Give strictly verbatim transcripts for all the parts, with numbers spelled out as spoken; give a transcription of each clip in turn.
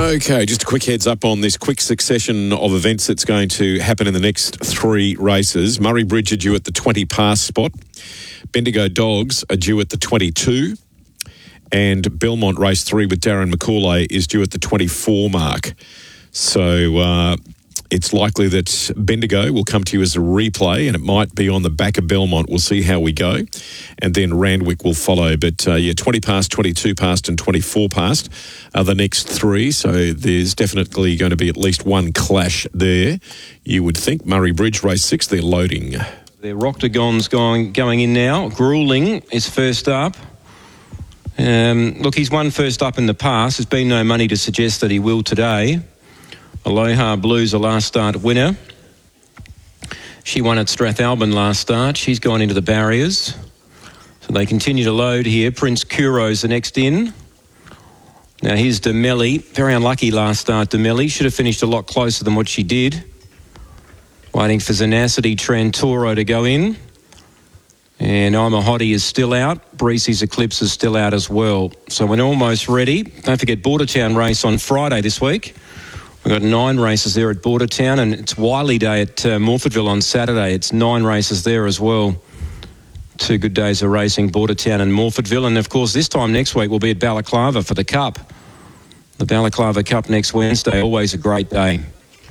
Okay, just a quick heads up on this quick succession of events that's going to happen in the next three races. Murray Bridge are due at the twenty past spot. Bendigo Dogs are due at the twenty-two. And Belmont Race three with Darren McCauley is due at the twenty-four mark. So uh, it's likely that Bendigo will come to you as a replay, and it might be on the back of Belmont. We'll see how we go. And then Randwick will follow. But, uh, yeah, twenty past, twenty-two past and twenty-four past are the next three. So there's definitely going to be at least one clash there, you would think. Murray Bridge, race six, they're loading. The Roctagon's going, going in now. Grueling is first up. Um, look, he's won first up in the past. There's been no money to suggest that he will today. Aloha Blue's a last start winner. She won at Strathalbyn last start. She's gone into the barriers. So they continue to load here. Prince Kuro's the next in. Now here's Demelli. Very unlucky last start, Demelli. Should have finished a lot closer than what she did. Waiting for Zanacity Trantoro to go in. And I'm a Hottie is still out. Breezy's Eclipse is still out as well. So we're almost ready. Don't forget Bordertown race on Friday this week. We've got nine races there at Bordertown, and it's Wiley Day at uh, Morfordville on Saturday. It's nine races there as well. Two good days of racing, Bordertown and Morfordville. And, of course, this time next week we'll be at Balaclava for the Cup. The Balaclava Cup next Wednesday, always a great day.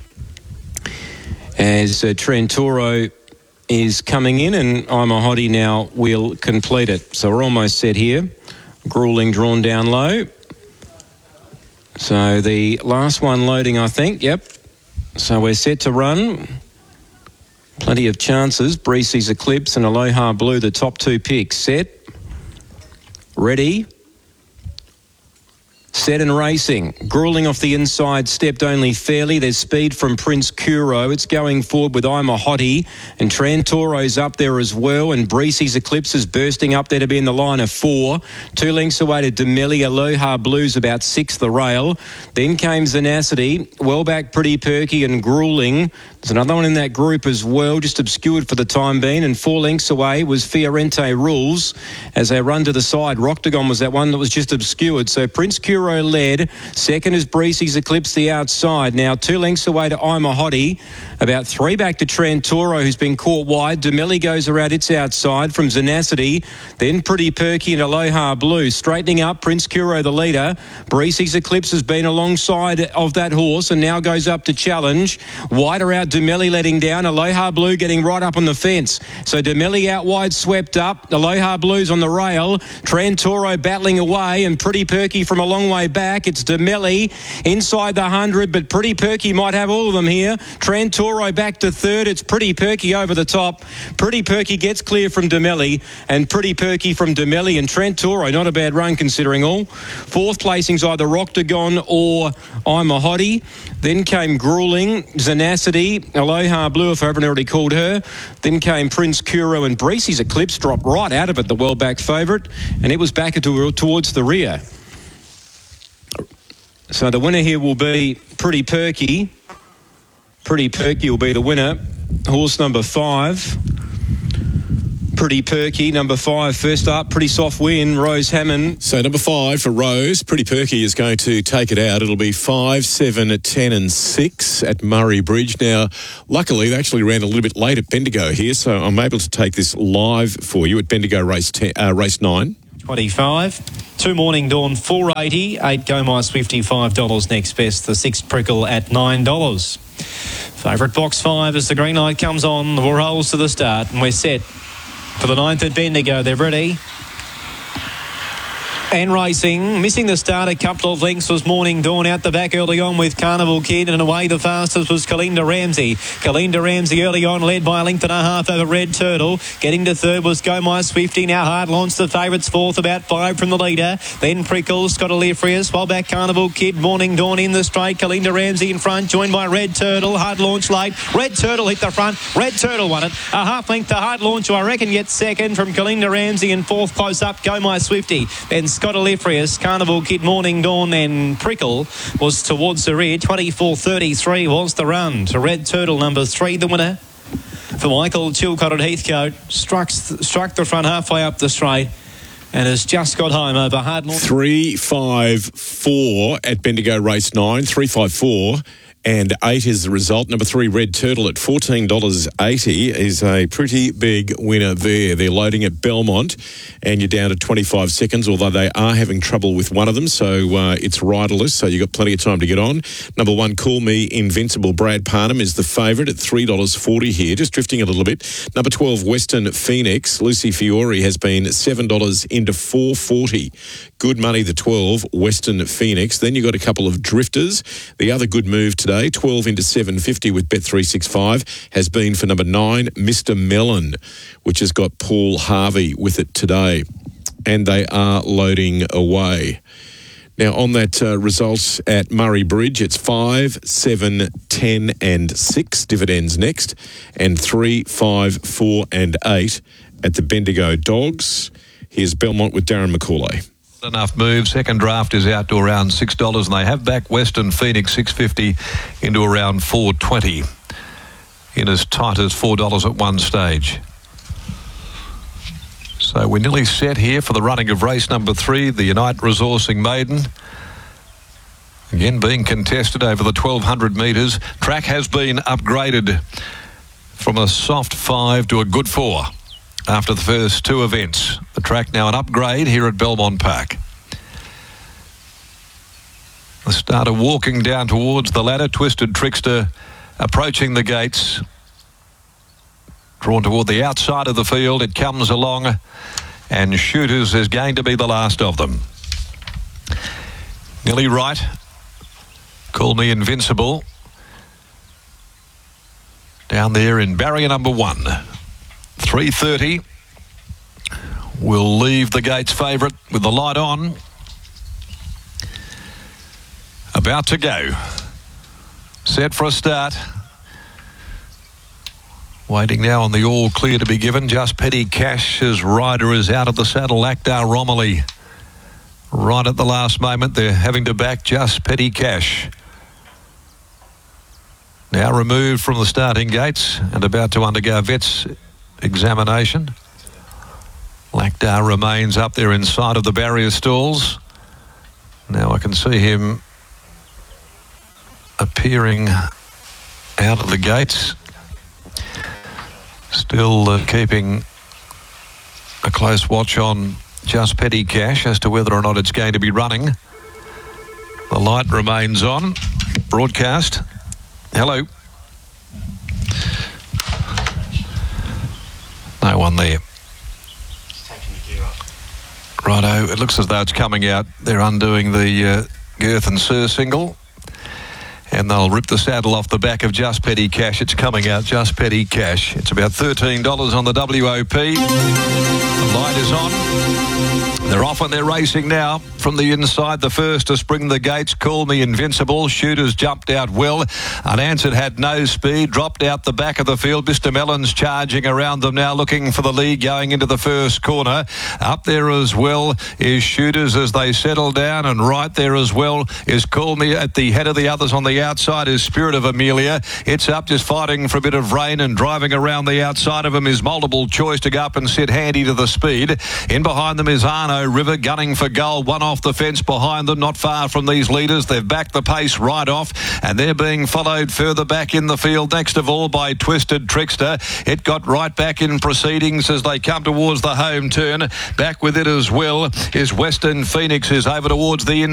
As uh, Trentoro is coming in, and I'm a Hottie now will complete it. So we're almost set here. Grueling drawn down low. So the last one loading, I think. Yep. So we're set to run. Plenty of chances. Breezy's Eclipse and Aloha Blue, the top two picks. Set. Ready. Set and racing. Grueling off the inside, stepped only fairly. There's speed from Prince Kuro. It's going forward with I'm a Hottie. And Trantoro's up there as well. And Breezy's Eclipse is bursting up there to be in the line of four. Two lengths away to Demelli. Aloha Blues about sixth the rail. Then came Zanacity. Well back Pretty Perky and Grueling. There's another one in that group as well, just obscured for the time being. And four lengths away was Fiorente Rules as they run to the side. Roctagon was that one that was just obscured. So Prince Kuro led. Second is Breezy's Eclipse, the outside. Now two lengths away to I'm a Hottie. About three back to Trantoro, who's been caught wide. Demelli goes around its outside from Zanacity. Then Pretty Perky and Aloha Blue. Straightening up, Prince Kuro the leader. Breezy's Eclipse has been alongside of that horse and now goes up to challenge. Wider out, Demelli letting down. Aloha Blue getting right up on the fence. So Demelli out wide, swept up. Aloha Blue's on the rail. Trantoro battling away, and Pretty Perky from a long way back. It's Demelli inside the hundred, but Pretty Perky might have all of them here. Trantoro back to third. It's Pretty Perky over the top. Pretty Perky gets clear from Demelli, and Pretty Perky from Demelli and Trantoro. Not a bad run considering all. Fourth placing's either Roctagon or I'm a Hottie. Then came Grueling, Zanacity, Aloha Blue, if I haven't already called her. Then came Prince Kuro, and Breezy's Eclipse dropped right out of it, the well-back favourite, and it was back towards the rear. So the winner here will be Pretty Perky. Pretty Perky will be the winner. Horse number five. Pretty Perky, number five, first up. Pretty soft win, Rose Hammond. So number five for Rose. Pretty Perky is going to take it out. It'll be five, seven, ten and six at Murray Bridge. Now, luckily, they actually ran a little bit late at Bendigo here, so I'm able to take this live for you at Bendigo race ten, uh, race nine. twenty-five. Two Morning Dawn, four eighty. Eight Go My Swifty, five dollars next best. The sixth Prickle at nine dollars. Favourite box five as the green light comes on. The war rolls to the start, and we're set for the ninth at Bendigo. They're ready. And racing, missing the start a couple of lengths was Morning Dawn out the back early on with Carnival Kid, and away the fastest was Kalinda Ramsey. Kalinda Ramsey early on led by a length and a half over Red Turtle. Getting to third was Go My Swifty. Now Hard Launch the favourites fourth, about five from the leader. Then Prickles, Scott Alefrius, while back Carnival Kid. Morning Dawn in the straight. Kalinda Ramsey in front, joined by Red Turtle. Hard Launch late. Red Turtle hit the front. Red Turtle won it. A half length to Hard Launch, who I reckon gets second from Kalinda Ramsey, and fourth close up Go My Swifty. Then Scott Alefrius, Carnival Kid, Morning Dawn, and Prickle was towards the rear. twenty-four thirty-three was the run to Red Turtle, number three, the winner. For Michael Chilcott at Heathcote, struck, struck the front halfway up the straight. and has just got home over Hardmore. three five four at Bendigo race nine. three five four and eight is the result. Number three, Red Turtle at fourteen dollars eighty is a pretty big winner there. They're loading at Belmont, and you're down to twenty-five seconds, although they are having trouble with one of them, so uh, it's riderless, so you've got plenty of time to get on. Number one, Call Me Invincible, Brad Parnham is the favourite at three dollars forty here, just drifting a little bit. Number twelve, Western Phoenix, Lucy Fiore has been seven dollars into four forty. Good money, the twelve, Western Phoenix. Then you've got a couple of drifters. The other good move today, twelve into seven fifty with Bet three sixty-five, has been for number nine, Mister Mellon, which has got Paul Harvey with it today. And they are loading away. Now, on that uh, results at Murray Bridge, it's five, seven, ten and six, dividends next, and three, five, four and eight at the Bendigo Dogs. Here's Belmont with Darren McCauley. Enough move. Second draft is out to around six dollars, and they have back Western Phoenix six fifty into around four twenty, in as tight as four dollars at one stage. So we're nearly set here for the running of race number three, the Unite Resourcing Maiden. Again, being contested over the twelve hundred metres. Track has been upgraded from a soft five to a good four after the first two events. The track now an upgrade here at Belmont Park. The starter walking down towards the ladder. Twisted Trickster approaching the gates. Drawn toward the outside of the field. It comes along, and Shooters is going to be the last of them. Nearly right. Call Me Invincible. Down there in barrier number one. three thirty will leave the gates favourite with the light on. About to go. Set for a start. Waiting now on the all clear to be given. Just Petty Cash's rider is out of the saddle. Akdar Romilly. Right at the last moment, they're having to back Just Petty Cash. Now removed from the starting gates and about to undergo vet's examination. Akdar remains up there inside of the barrier stalls. Now I can see him appearing out of the gates. Still uh, keeping a close watch on Just Petty Cash as to whether or not it's going to be running. The light remains on. Broadcast. Hello. No one there. Righto, it looks as though it's coming out. They're undoing the uh, girth and surcingle, and they'll rip the saddle off the back of Just Petty Cash. It's coming out, Just Petty Cash. It's about thirteen dollars on the W O P. The light is on. They're off and they're racing now. From the inside, the first to spring the gates, Call Me Invincible. Shooters jumped out well. Unanswered had no speed, dropped out the back of the field. Mister Mellon's charging around them now, looking for the lead going into the first corner. Up there as well is Shooters as they settle down, and right there as well is Call Me. At the head of the others on the outside is Spirit of Amelia. It's up, just fighting for a bit of rain, and driving around the outside of him is Multiple Choice to go up and sit handy to the speed. In behind them is Arno River, gunning for goal. One off the fence behind them, not far from these leaders. They've backed the pace right off, and they're being followed further back in the field, next of all by Twisted Trickster. It got right back in proceedings as they come towards the home turn. Back with it as well is Western Phoenix, who's over towards the